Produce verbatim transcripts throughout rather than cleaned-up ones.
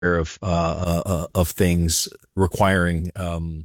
of uh, uh, uh, of things requiring um,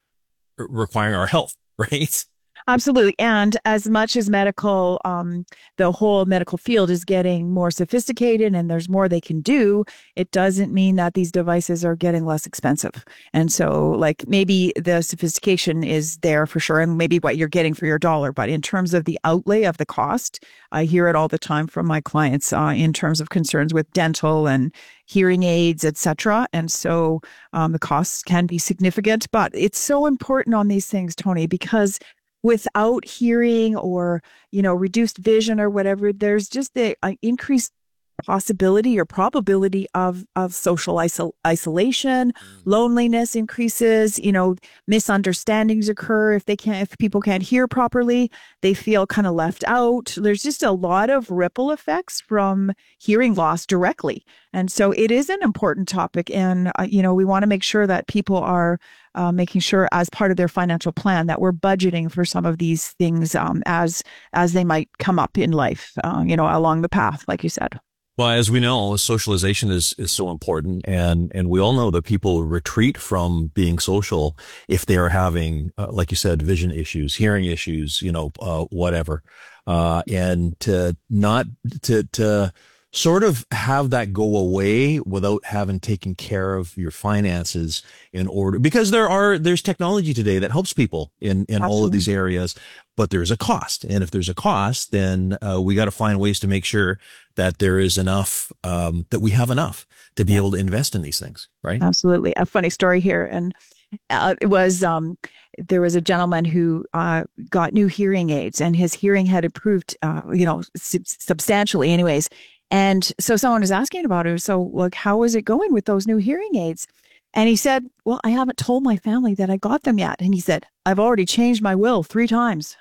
requiring our health, right? Absolutely. And as much as medical, um, the whole medical field is getting more sophisticated and there's more they can do, it doesn't mean that these devices are getting less expensive. And so, like, maybe the sophistication is there for sure, and maybe what you're getting for your dollar. But in terms of the outlay of the cost, I hear it all the time from my clients uh, in terms of concerns with dental and hearing aids, et cetera. And so um, the costs can be significant, but it's so important on these things, Tony, because without hearing or, you know, reduced vision or whatever, there's just the uh, increased possibility or probability of of social isol- isolation, loneliness increases, you know, misunderstandings occur if they can't if people can't hear properly, they feel kind of left out. There's just a lot of ripple effects from hearing loss directly. And so it is an important topic, and uh, you know, we want to make sure that people are uh, making sure as part of their financial plan that we're budgeting for some of these things um, as as they might come up in life, uh, you know, along the path, like you said. Well, as we know, socialization is, is so important. And, and we all know that people retreat from being social if they are having, uh, like you said, vision issues, hearing issues, you know, uh, whatever. Uh, and to not, to, to sort of have that go away without having taken care of your finances in order, because there are, there's technology today that helps people in, in all of Absolutely. these areas, but there's a cost. And if there's a cost, then, uh, we got to find ways to make sure that there is enough, um, that we have enough to be Yeah, able to invest in these things, right? absolutely. A funny story here. And uh, it was, um, there was a gentleman who uh, got new hearing aids and his hearing had improved, uh, you know, sub- substantially anyways. And so someone was asking about it. So, like, how is it going with those new hearing aids? And he said, well, I haven't told my family that I got them yet. And he said, I've already changed my will three times.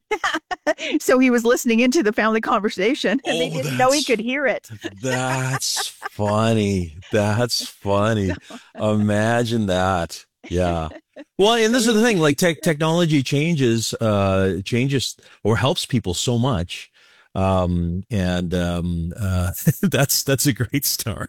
So he was listening into the family conversation and they Oh, didn't know he could that's hear it. that's funny. That's funny. Imagine that. Yeah. Well, and So this is he, the thing, like tech technology changes, uh, changes or helps people so much. Um, and, um, uh, that's, that's a great story.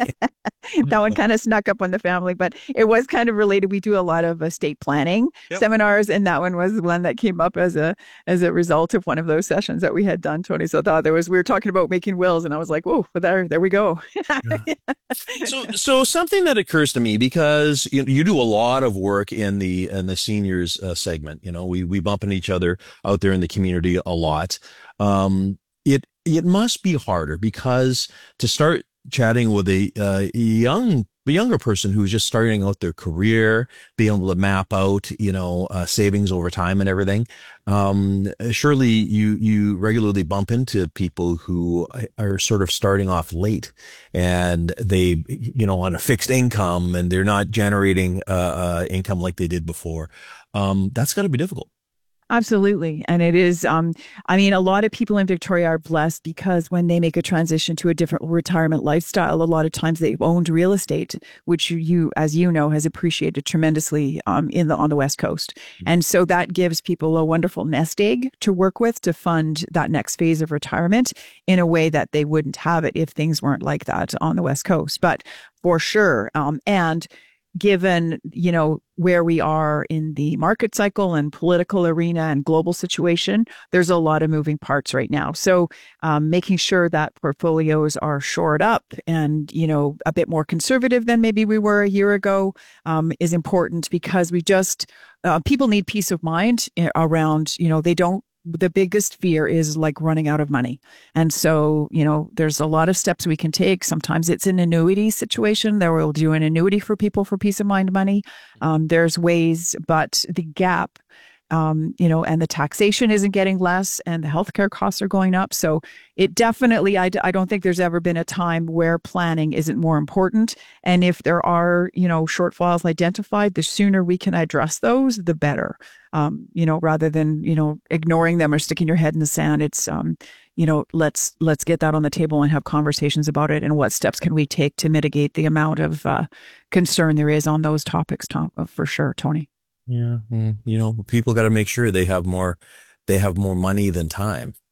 that one kind of snuck up on the family, but it was kind of related. We do a lot of estate planning Yep. seminars, and that one was the one that came up as a as a result of one of those sessions that we had done, Tony. So I thought there was we were talking about making wills, and I was like, "Whoa, well, there, there we go." Yeah. So, so something that occurs to me because you you do a lot of work in the in the seniors uh, segment. You know, we we bump into each other out there in the community a lot. Um, it it must be harder because to start chatting with a uh, young a younger person who's just starting out their career, being able to map out, you know, uh, savings over time and everything. Um, surely you you regularly bump into people who are sort of starting off late and they, you know, on a fixed income and they're not generating uh, uh income like they did before. Um, that's got to be difficult. Absolutely. And it is, um, I mean, a lot of people in Victoria are blessed because when they make a transition to a different retirement lifestyle, a lot of times they've owned real estate, which you, as you know, has appreciated tremendously um, in the on the West Coast. And so that gives people a wonderful nest egg to work with to fund that next phase of retirement in a way that they wouldn't have it if things weren't like that on the West Coast. But for sure. Um, and given, you know, where we are in the market cycle and political arena and global situation, there's a lot of moving parts right now. So um, making sure that portfolios are shored up and, you know, a bit more conservative than maybe we were a year ago um, is important because we just, uh, people need peace of mind eh, around, you know, they don't the biggest fear is like running out of money. And so, you know, there's a lot of steps we can take. Sometimes it's an annuity situation. There we'll do an annuity for people for peace of mind money. Um, there's ways, but the gap, um, you know, and the taxation isn't getting less and the healthcare costs are going up. So it definitely, I, I don't think there's ever been a time where planning isn't more important. And if there are, you know, shortfalls identified, the sooner we can address those, the better. Um, you know, rather than, you know, ignoring them or sticking your head in the sand, it's, um, you know, let's, let's get that on the table and have conversations about it. And what steps can we take to mitigate the amount of uh, concern there is on those topics, Tom, uh, for sure, Tony. Yeah. Mm, you know, people got to make sure they have more, they have more money than time,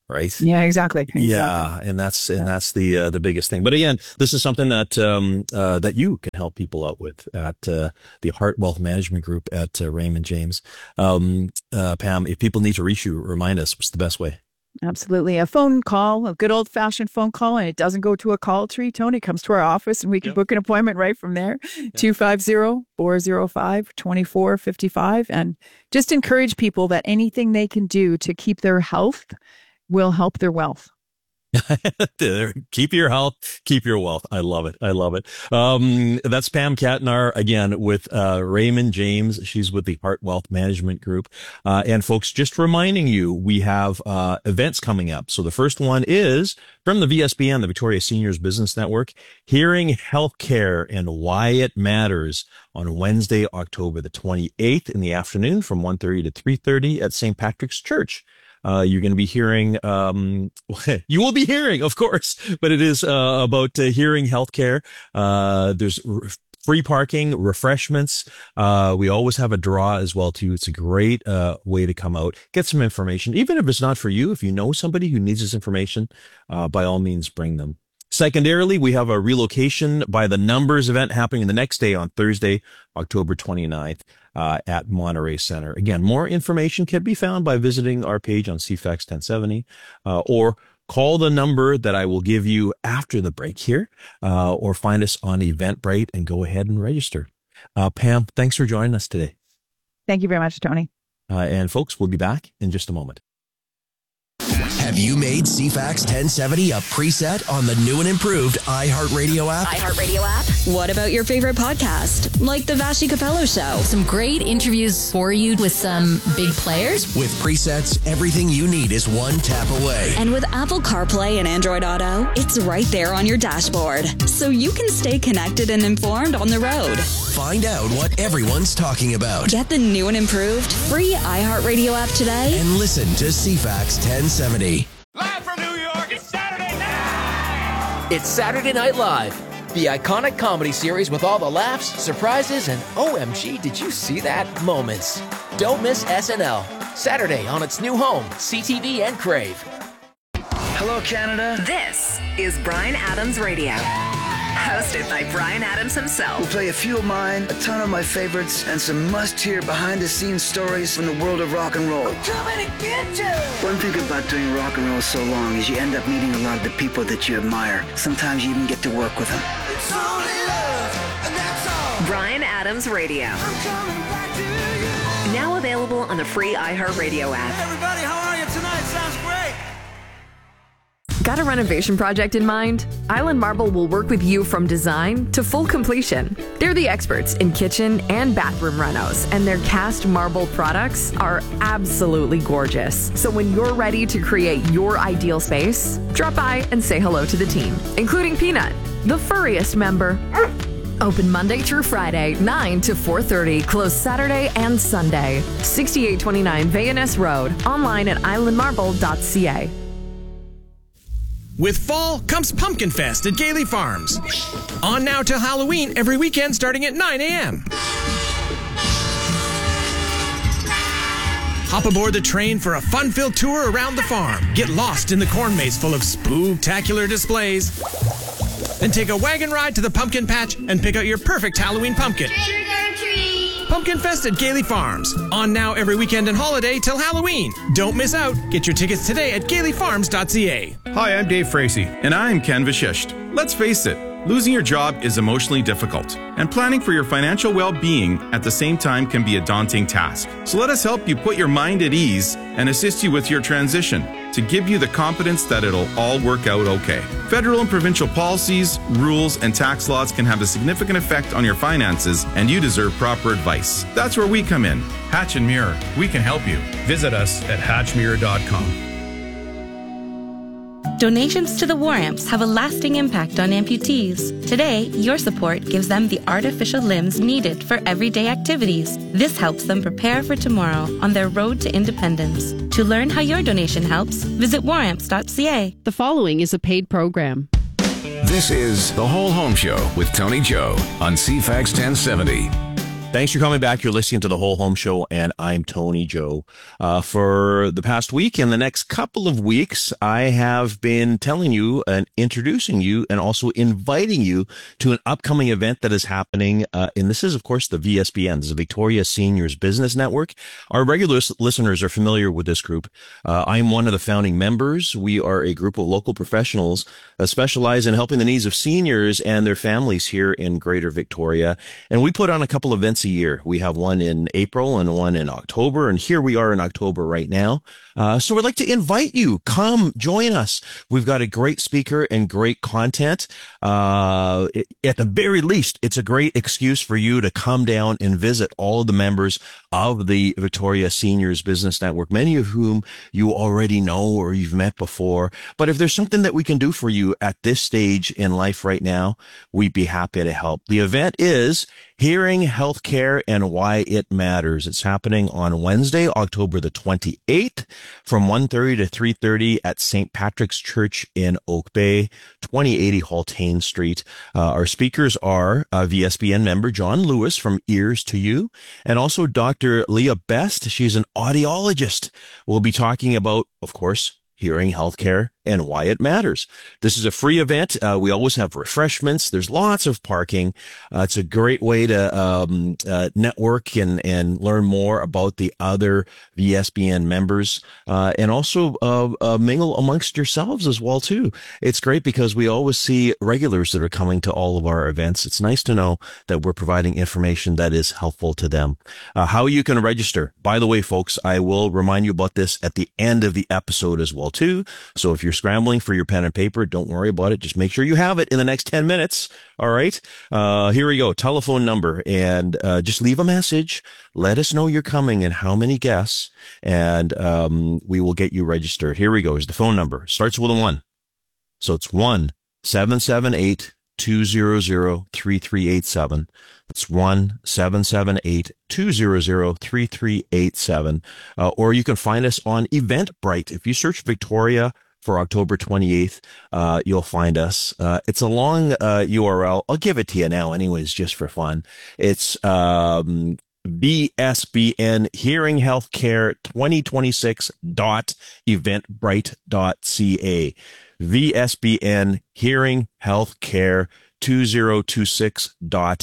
right? Yeah, exactly. exactly. Yeah, and that's and that's the uh, the biggest thing. But again, this is something that um, uh, that you can help people out with at uh, the Heart Wealth Management Group at uh, Raymond James. Um, uh, Pam, if people need to reach you, remind us what's the best way. Absolutely. A phone call, a good old fashioned phone call, and it doesn't go to a call tree. Tony comes to our office and we can yep. book an appointment right from there. two five zero, four zero five, two four five five. And just encourage people that anything they can do to keep their health will help their wealth. Keep your health, keep your wealth. I love it. I love it. Um, that's Pam Katnar again with uh, Raymond James. She's with the Heart Wealth Management Group. Uh, and folks, just reminding you, we have uh, events coming up. So the first one is from the V S B N, the Victoria Seniors Business Network, Hearing Healthcare and Why It Matters on Wednesday, October the twenty-eighth in the afternoon from one thirty to three thirty at Saint Patrick's Church. Uh, you're going to be hearing, um, you will be hearing, of course, but it is, uh, about uh, hearing healthcare. Uh, there's r- free parking, refreshments. Uh, we always have a draw as well, too. It's a great, uh, way to come out, get some information. Even if it's not for you, if you know somebody who needs this information, uh, by all means, bring them. Secondarily, we have a relocation by the numbers event happening the next day on Thursday, October twenty-ninth, uh, at Monterey Center. Again, more information can be found by visiting our page on C FAX ten seventy, uh, or call the number that I will give you after the break here, uh, or find us on Eventbrite and go ahead and register. Uh, Pam, thanks for joining us today. Thank you very much, Tony. Uh, and folks, we'll be back in just a moment. Have you made C FAX ten seventy a preset on the new and improved iHeartRadio app? iHeartRadio app? What about your favorite podcast, like The Vassy Capello Show? Some great interviews for you with some big players. With presets, everything you need is one tap away. And with Apple CarPlay and Android Auto, it's right there on your dashboard, so you can stay connected and informed on the road. Find out what everyone's talking about. Get the new and improved free iHeartRadio app today. And listen to C FAX ten seventy. Live from New York, it's Saturday night! It's Saturday Night Live, the iconic comedy series with all the laughs, surprises, and O M G, did you see that moments. Don't miss S N L, Saturday on its new home, C T V and Crave. Hello, Canada. This is Bryan Adams Radio, hosted by Bryan Adams himself. We'll play a few of mine, a ton of my favorites, and some must-hear behind-the-scenes stories from the world of rock and roll. I'm coming to get you! One thing about doing rock and roll so long is you end up meeting a lot of the people that you admire. Sometimes you even get to work with them. It's only love, and that's all. Bryan Adams Radio. I'm coming back to you. Now available on the free iHeartRadio app. Hey everybody, how are you tonight? Sounds great. Got a renovation project in mind? Island Marble will work with you from design to full completion. They're the experts in kitchen and bathroom renos, and their cast marble products are absolutely gorgeous. So when you're ready to create your ideal space, drop by and say hello to the team, including Peanut, the furriest member. Open Monday through Friday, nine to four thirty. Closed Saturday and Sunday. sixty-eight twenty-nine Van Ness Road. Online at island marble dot c a. With fall comes Pumpkin Fest at Gailey Farms. On now till Halloween every weekend starting at nine a.m. Hop aboard the train for a fun-filled tour around the farm. Get lost in the corn maze full of spooktacular displays. Then take a wagon ride to the pumpkin patch and pick out your perfect Halloween pumpkin. Trick or treat! Pumpkin Fest at Gailey Farms. On now every weekend and holiday till Halloween. Don't miss out. Get your tickets today at gailey farms dot c a. Hi, I'm Dave Frazee, and I'm Ken Vashisht. Let's face it, losing your job is emotionally difficult, and planning for your financial well-being at the same time can be a daunting task. So let us help you put your mind at ease and assist you with your transition to give you the confidence that it'll all work out okay. Federal and provincial policies, rules, and tax laws can have a significant effect on your finances, and you deserve proper advice. That's where we come in. Hatch and Muir, we can help you. Visit us at hatch muir dot com. Donations to the War Amps have a lasting impact on amputees. Today, your support gives them the artificial limbs needed for everyday activities. This helps them prepare for tomorrow on their road to independence. To learn how your donation helps, visit war amps dot c a. The following is a paid program. This is The Whole Home Show with Tony Joe on C FAX ten seventy. Thanks for coming back. You're listening to The Whole Home Show, and I'm Tony Joe. Uh, for the past week and the next couple of weeks, I have been telling you and introducing you and also inviting you to an upcoming event that is happening. Uh, and this is, of course, the V S B N, this is the Victoria Seniors Business Network. Our regular listeners are familiar with this group. Uh, I'm one of the founding members. We are a group of local professionals that specialize in helping the needs of seniors and their families here in Greater Victoria. And we put on a couple of events a year. We have one in April and one in October, and here we are in October right now. Uh, so we'd like to invite you. Come join us. We've got a great speaker and great content. Uh, it, at the very least, it's a great excuse for you to come down and visit all of the members of the Victoria Seniors Business Network, many of whom you already know or you've met before. But if there's something that we can do for you at this stage in life right now, we'd be happy to help. The event is Hearing Healthcare and Why It Matters. It's happening on Wednesday, October the twenty-eighth from one thirty to three thirty at Saint Patrick's Church in Oak Bay, twenty eighty Haltane Street. Uh, our speakers are uh, V S B N member John Lewis from Ears to You, and also Doctor Leah Best. She's an audiologist. We'll be talking about, of course, hearing healthcare and why it matters. This is a free event. Uh, we always have refreshments. There's lots of parking. Uh, it's a great way to um, uh, network and, and learn more about the other V S B N members, uh, and also uh, uh, mingle amongst yourselves as well, too. It's great because we always see regulars that are coming to all of our events. It's nice to know that we're providing information that is helpful to them. Uh, how you can register. By the way, folks, I will remind you about this at the end of the episode as well, too. So if you're scrambling for your pen and paper, don't worry about it. Just make sure you have it in the next ten minutes. All right. Uh, here we go. Telephone number, and uh, just leave a message. Let us know you're coming and how many guests, and um, we will get you registered. Here we go. Here's the phone number. Starts with a one. So it's one seven seven eight two zero zero three three eight seven. It's one seven seven eight two zero zero three three eight seven. Uh, or you can find us on Eventbrite. If you search Victoria for October twenty-eighth, uh, you'll find us. Uh, it's a long uh, U R L. I'll give it to you now anyways, just for fun. It's um, V S B N Hearing Healthcare twenty twenty-six dot eventbrite dot c a. V S B N Hearing Healthcare twenty twenty-six dot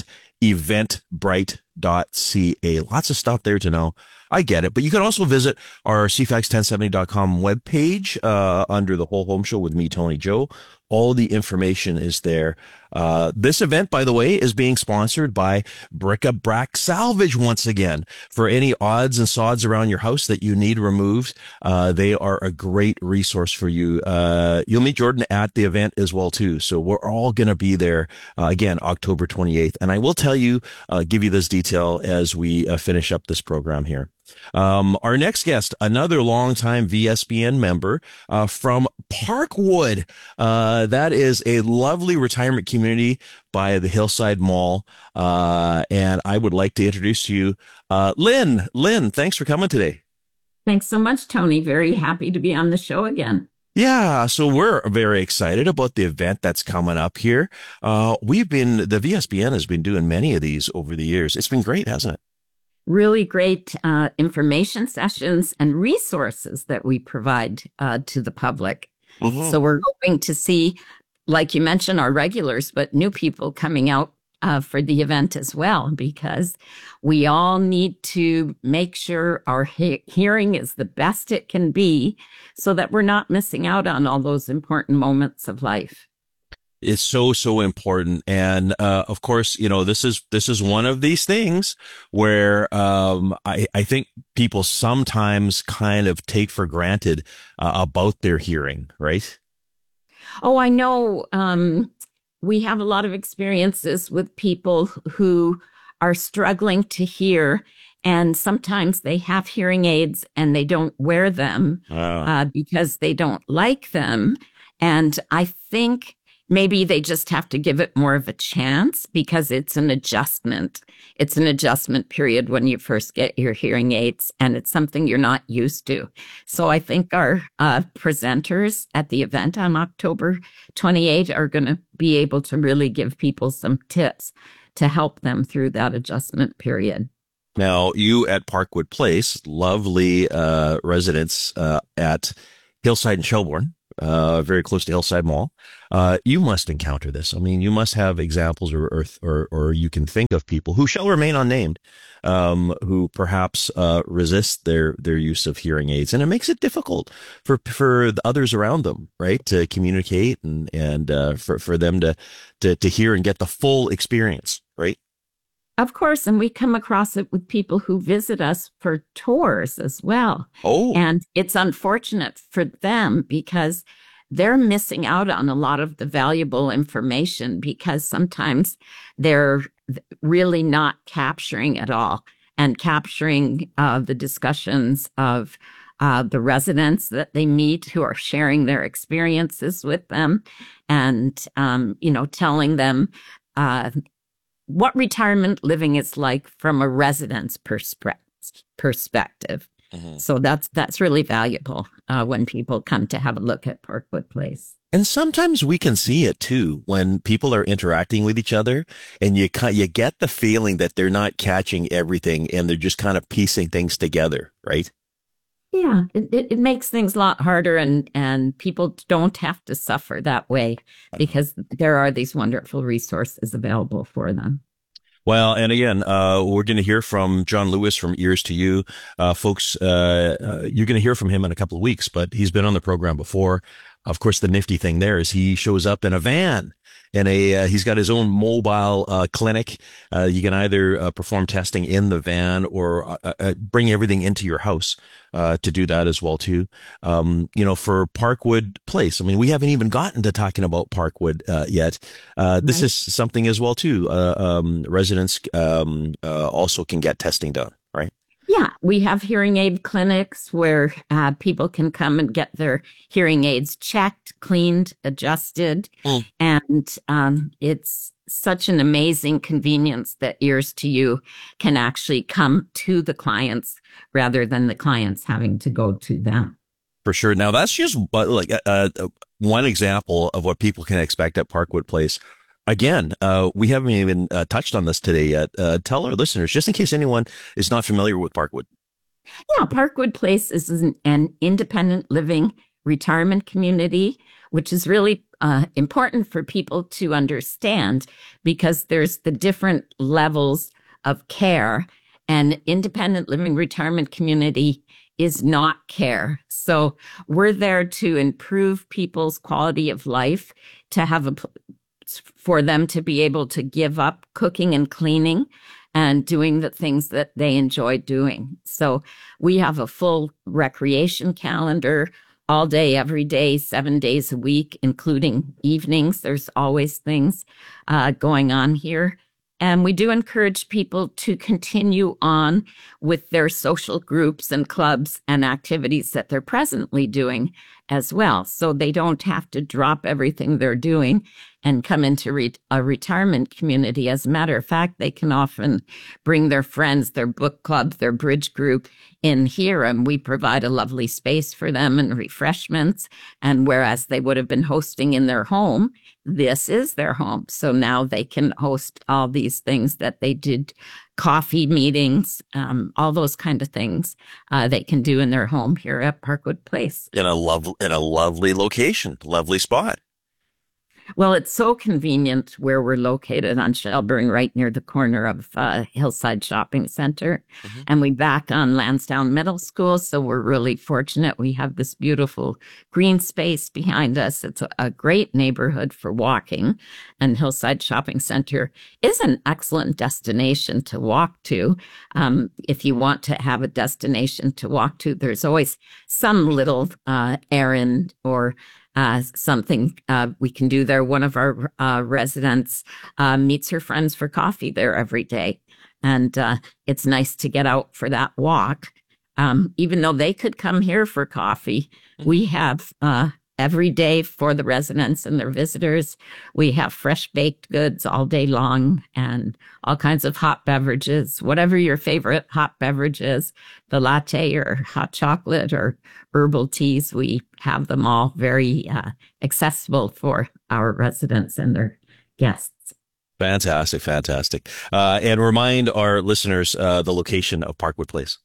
eventbrite dot c a. Lots of stuff there to know. I get it. But you can also visit our C FAX ten seventy dot com webpage uh, under The Whole Home Show with me, Tony Joe. All the information is there. Uh, this event, by the way, is being sponsored by Bric-a-Brac Salvage once again. For any odds and sods around your house that you need removed, uh, they are a great resource for you. Uh, you'll meet Jordan at the event as well, too. So we're all going to be there, uh, again, October twenty-eighth. And I will tell you, uh, give you this detail as we uh, finish up this program here. Um, our next guest, another longtime V S B N member uh, from Parkwood. Uh, that is a lovely retirement community by the Hillside Mall. Uh, and I would like to introduce to you uh, Lynn. Lynn, thanks for coming today. Thanks so much, Tony. Very happy to be on the show again. Yeah, so we're very excited about the event that's coming up here. Uh, we've been, the V S B N has been doing many of these over the years. It's been great, hasn't it? Really great uh, information sessions and resources that we provide uh, to the public. Mm-hmm. So we're hoping to see, like you mentioned, our regulars, but new people coming out uh, for the event as well, because we all need to make sure our he- hearing is the best it can be so that we're not missing out on all those important moments of life. It's so, so important. And, uh, of course, you know, this is, this is one of these things where, um, I, I think people sometimes kind of take for granted, uh, about their hearing, right? Oh, I know. Um, we have a lot of experiences with people who are struggling to hear, and sometimes they have hearing aids and they don't wear them, oh. uh, because they don't like them. And I think maybe they just have to give it more of a chance because it's an adjustment. It's an adjustment period when you first get your hearing aids, and it's something you're not used to. So I think our uh, presenters at the event on October twenty-eighth are going to be able to really give people some tips to help them through that adjustment period. Now, you at Parkwood Place, lovely uh, residence uh, at Hillside and Shelbourne, uh, very close to Hillside Mall. Uh, you must encounter this. I mean, you must have examples, or or or, or you can think of people who shall remain unnamed, um, who perhaps uh, resist their their use of hearing aids, and it makes it difficult for for the others around them, right, to communicate and and uh, for for them to to to hear and get the full experience, right? Of course, and we come across it with people who visit us for tours as well. Oh. And it's unfortunate for them because they're missing out on a lot of the valuable information because sometimes they're really not capturing it all and capturing uh, the discussions of uh, the residents that they meet who are sharing their experiences with them and, um, you know, telling them uh, what retirement living is like from a resident's perspe- perspective. Mm-hmm. So that's that's really valuable uh, when people come to have a look at Parkwood Place. And sometimes we can see it too when people are interacting with each other, and you you get the feeling that they're not catching everything and they're just kind of piecing things together, right? Yeah, it, it, it makes things a lot harder, and, and people don't have to suffer that way because there are these wonderful resources available for them. Well, and again, uh, we're going to hear from John Lewis from Ears to You. Uh, folks, uh, uh, you're going to hear from him in a couple of weeks, but he's been on the program before. Of course, the nifty thing there is he shows up in a van. In a, uh, he's got his own mobile uh, clinic. Uh, you can either uh, perform testing in the van or uh, uh, bring everything into your house uh, to do that as well too. Um, you know, for Parkwood Place, I mean, we haven't even gotten to talking about Parkwood uh, yet. Uh, this right. is something as well too. Uh, um, residents um, uh, also can get testing done, right? Yeah, we have hearing aid clinics where uh, people can come and get their hearing aids checked, cleaned, adjusted. Mm. And um, it's such an amazing convenience that Ears to You can actually come to the clients rather than the clients having to go to them. For sure. Now, that's just like uh, one example of what people can expect at Parkwood Place. Again, uh, we haven't even uh, touched on this today yet. Uh, tell our listeners, just in case anyone is not familiar with Parkwood. Yeah, Parkwood Place is an, an independent living retirement community, which is really uh, important for people to understand because there's the different levels of care, and independent living retirement community is not care. So we're there to improve people's quality of life, to have a for them to be able to give up cooking and cleaning and doing the things that they enjoy doing. So we have a full recreation calendar all day, every day, seven days a week, including evenings. There's always things uh, going on here. And we do encourage people to continue on with their social groups and clubs and activities that they're presently doing as well. So they don't have to drop everything they're doing and come into re- a retirement community. As a matter of fact, they can often bring their friends, their book club, their bridge group in here, and we provide a lovely space for them and refreshments. And whereas they would have been hosting in their home, this is their home. So now they can host all these things that they did, coffee meetings, um, all those kind of things uh, they can do in their home here at Parkwood Place. In a lov- in a lovely location, lovely spot. Well, it's so convenient where we're located on Shelbourne, right near the corner of uh, Hillside Shopping Center. Mm-hmm. And we back on Lansdowne Middle School. So we're really fortunate. We have this beautiful green space behind us. It's a, a great neighborhood for walking. And Hillside Shopping Center is an excellent destination to walk to. Um, if you want to have a destination to walk to, there's always some little uh, errand or Uh, something uh, we can do there. One of our uh, residents uh, meets her friends for coffee there every day. And uh, it's nice to get out for that walk. Um, even though they could come here for coffee, we have uh, every day for the residents and their visitors, we have fresh baked goods all day long and all kinds of hot beverages, whatever your favorite hot beverage is, the latte or hot chocolate or herbal teas. We have them all very uh, accessible for our residents and their guests. Fantastic, fantastic. Uh, and remind our listeners uh, the location of Parkwood Place.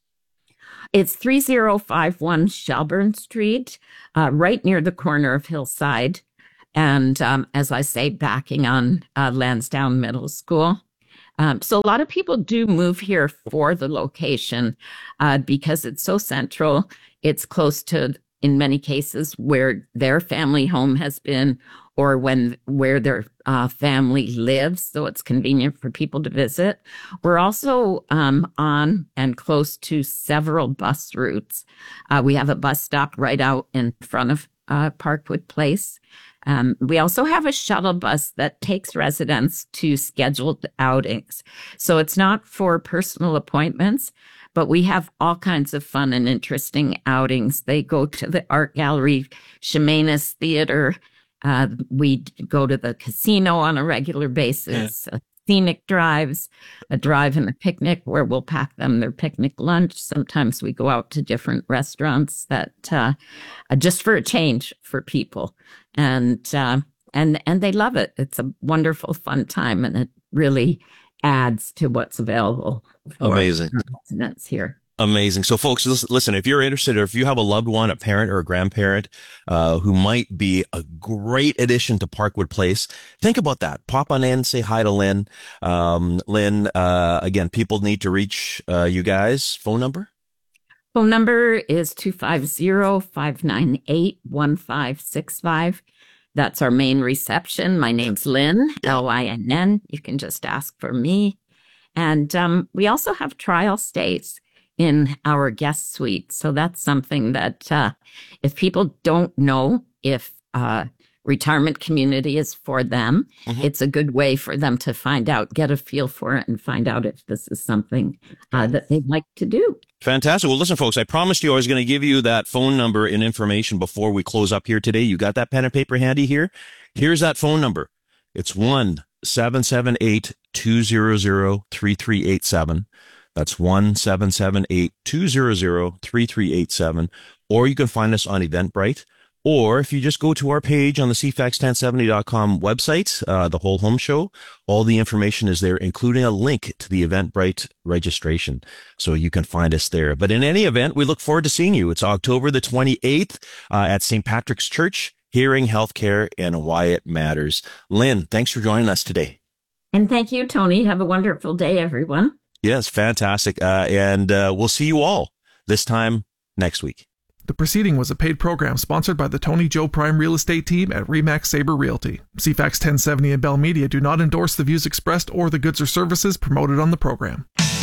It's three oh five one Shelburne Street, uh, right near the corner of Hillside. And um, as I say, backing on uh, Lansdowne Middle School. Um, so a lot of people do move here for the location uh, because it's so central. It's close to, in many cases, where their family home has been or when where their uh, family lives. So it's convenient for people to visit. We're also um, on and close to several bus routes. Uh, we have a bus stop right out in front of uh, Parkwood Place. Um, we also have a shuttle bus that takes residents to scheduled outings. So it's not for personal appointments, but we have all kinds of fun and interesting outings. They go to the art gallery, Chemainus Theater. Uh, we go to the casino on a regular basis. Yeah. Scenic drives, a drive and a picnic where we'll pack them their picnic lunch. Sometimes we go out to different restaurants that uh, uh, just for a change for people. And uh, and and they love it. It's a wonderful, fun time, and it really adds to what's available for Amazing. residents here. Amazing. So, folks, listen, if you're interested or if you have a loved one, a parent or a grandparent uh, who might be a great addition to Parkwood Place, think about that. Pop on in, say hi to Lynn. Um, Lynn, uh, again, people need to reach uh, you guys. Phone number? Phone number is two five zero, five nine eight, one five six five. That's our main reception. My name's Lynn, L Y N N. You can just ask for me. And um, we also have trial stays in our guest suite. So that's something that uh, if people don't know if uh, retirement community is for them, mm-hmm. it's a good way for them to find out, get a feel for it and find out if this is something uh, that they'd like to do. Fantastic. Well, listen, folks, I promised you I was going to give you that phone number and information before we close up here today. You got that pen and paper handy here? Here's that phone number. It's one seven seven eight, two zero zero, three three eight seven. That's one seven seven eight, two zero zero, three three eight seven. Or you can find us on Eventbrite. Or if you just go to our page on the C FAX ten seventy dot com website, uh, the whole home show, all the information is there, including a link to the Eventbrite registration. So you can find us there. But in any event, we look forward to seeing you. It's October the twenty-eighth uh, at Saint Patrick's Church, Hearing Healthcare and Why It Matters. Lynn, thanks for joining us today. And thank you, Tony. Have a wonderful day, everyone. Yes, fantastic. Uh, and uh, we'll see you all this time next week. The proceeding was a paid program sponsored by the Tony Joe Prime Real Estate Team at Remax Sabre Realty. C FAX ten seventy and Bell Media do not endorse the views expressed or the goods or services promoted on the program.